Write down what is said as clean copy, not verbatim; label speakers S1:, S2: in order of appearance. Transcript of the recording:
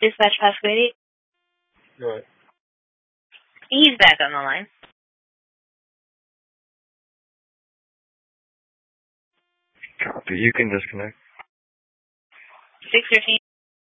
S1: Dispatch Pasquini.
S2: Right.
S1: He's back on the line.
S2: Copy. You can disconnect.
S1: 6:15.